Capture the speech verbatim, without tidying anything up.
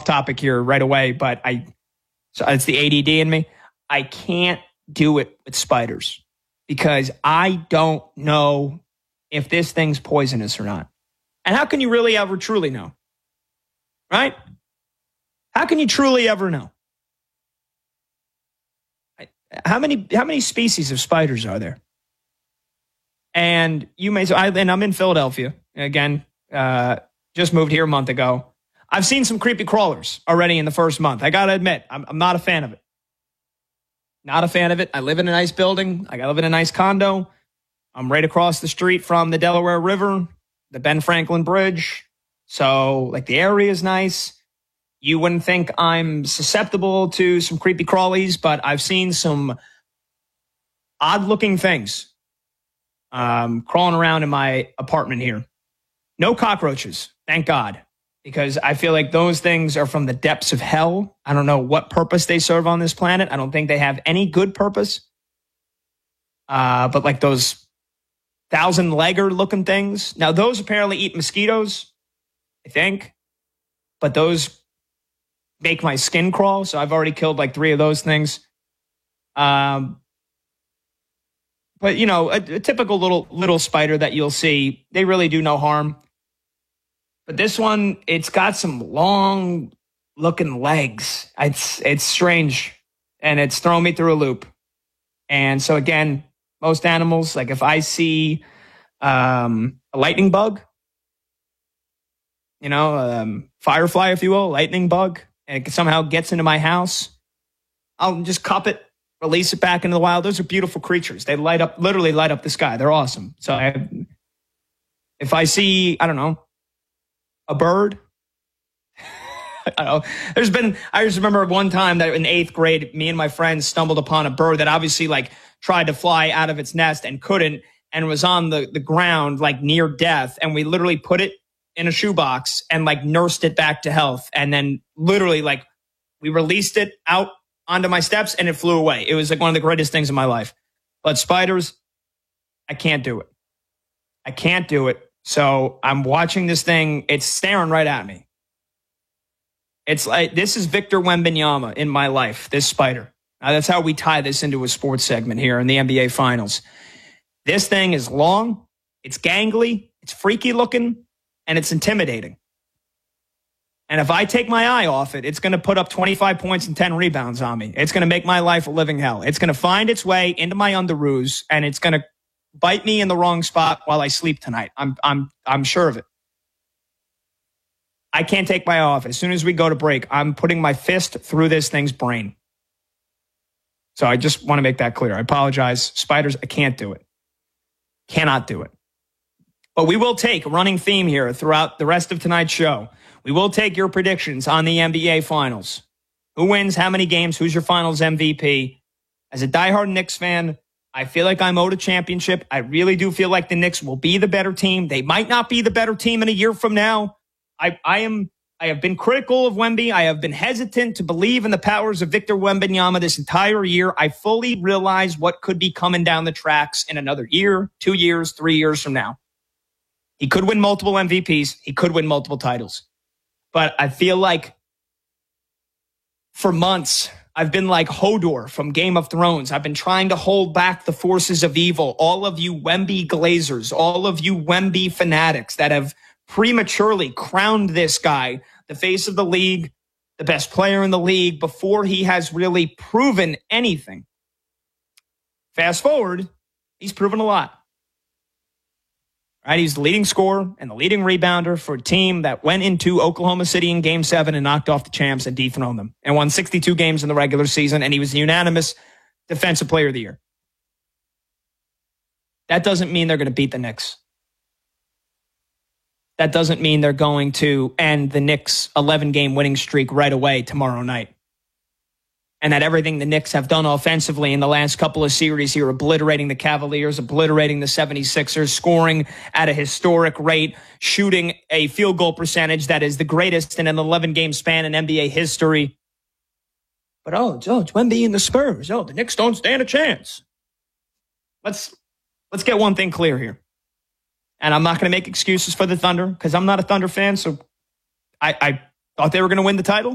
topic here right away, but I, so it's the A D D in me. I can't do it with spiders because I don't know if this thing's poisonous or not. And how can you really ever truly know? Right? How can you truly ever know? How many how many species of spiders are there? And you may say, I, and I'm in Philadelphia again. Uh, just moved here a month ago. I've seen some creepy crawlers already in the first month. I gotta admit, I'm, I'm not a fan of it. Not a fan of it. I live in a nice building. I live in a nice condo. I'm right across the street from the Delaware River, the Ben Franklin Bridge. So, like, the area is nice. You wouldn't think I'm susceptible to some creepy crawlies, but I've seen some odd-looking things um, crawling around in my apartment here. No cockroaches, thank God, because I feel like those things are from the depths of hell. I don't know what purpose they serve on this planet. I don't think they have any good purpose. Uh, but like those thousand-legger looking things. Now, those apparently eat mosquitoes, I think, but those make my skin crawl, so I've already killed like three of those things. Um, but, you know, a, a typical little little spider that you'll see, they really do no harm. But this one, it's got some long-looking legs. It's it's strange, and it's thrown me through a loop. And so, again, most animals, like if I see um, a lightning bug, you know, um, firefly, if you will, lightning bug, and it somehow gets into my house, I'll just cup it, release it back into the wild. Those are beautiful creatures. They light up, literally light up the sky. They're awesome. So I, if I see, I don't know, a bird, I don't know. There's been, I just remember one time that in eighth grade, me and my friends stumbled upon a bird that obviously like tried to fly out of its nest and couldn't, and was on the, the ground like near death. And we literally put it in a shoebox and like nursed it back to health. And then literally like we released it out onto my steps and it flew away. It was like one of the greatest things in my life. But spiders, I can't do it. I can't do it. So I'm watching this thing. It's staring right at me. It's like, this is Victor Wembanyama in my life, this spider. Now, that's how we tie this into a sports segment here in the N B A Finals. This thing is long, it's gangly, it's freaky looking, and it's intimidating. And if I take my eye off it, it's going to put up twenty-five points and ten rebounds on me. It's going to make my life a living hell. It's going to find its way into my underoos, and it's going to bite me in the wrong spot while I sleep tonight. I'm I'm I'm sure of it. I can't take my eye off it. As soon as we go to break, I'm putting my fist through this thing's brain. So I just want to make that clear. I apologize. Spiders, I can't do it. Cannot do it. But we will take a running theme here throughout the rest of tonight's show. We will take your predictions on the N B A Finals. Who wins, how many games, who's your Finals M V P? As a diehard Knicks fan, I feel like I'm owed a championship. I really do feel like the Knicks will be the better team. They might not be the better team in a year from now. I, I am. I have been critical of Wemby. I have been hesitant to believe in the powers of Victor Wembanyama this entire year. I fully realize what could be coming down the tracks in another year, two years, three years from now. He could win multiple M V Ps. He could win multiple titles. But I feel like for months, I've been like Hodor from Game of Thrones. I've been trying to hold back the forces of evil. All of you Wemby Glazers, all of you Wemby fanatics that have prematurely crowned this guy the face of the league, the best player in the league, before he has really proven anything. Fast forward, he's proven a lot. Right, he's the leading scorer and the leading rebounder for a team that went into Oklahoma City in Game seven and knocked off the champs and dethroned them and won sixty-two games in the regular season, and he was the unanimous Defensive Player of the Year. That doesn't mean they're going to beat the Knicks. That doesn't mean they're going to end the Knicks' eleven-game winning streak right away tomorrow night. And that everything the Knicks have done offensively in the last couple of series here, obliterating the Cavaliers, obliterating the seventy-sixers, scoring at a historic rate, shooting a field goal percentage that is the greatest in an eleven-game span in N B A history. But, oh, it's, oh, it's Wemby and the Spurs. Oh, the Knicks don't stand a chance. Let's, let's get one thing clear here. And I'm not going to make excuses for the Thunder because I'm not a Thunder fan, so I, I thought they were going to win the title.